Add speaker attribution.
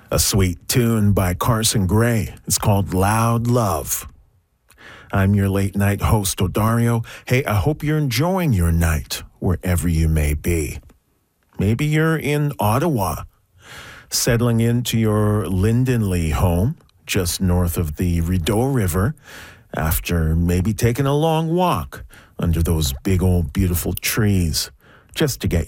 Speaker 1: A sweet tune by Carson Gray. It's called Loud Love. I'm your late night host, Odario. Hey, I hope you're enjoying your night, wherever you may be. Maybe you're in Ottawa, settling into your Lindenley home, just north of the Rideau River, after maybe taking a long walk under those big old beautiful trees, just to get